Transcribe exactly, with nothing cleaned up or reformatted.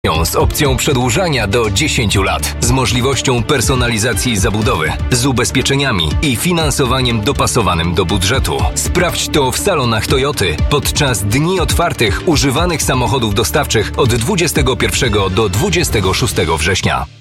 z opcją przedłużania do dziesięciu lat, z możliwością personalizacji zabudowy, z ubezpieczeniami i finansowaniem dopasowanym do budżetu. Sprawdź to w salonach Toyoty podczas dni otwartych używanych samochodów dostawczych od dwudziestego pierwszego do dwudziestego szóstego września.